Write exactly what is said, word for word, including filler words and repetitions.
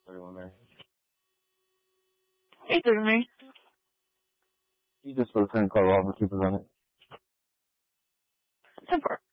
Everyone there. Hey, me. You just put a friend call Robert Cooper on it. Super.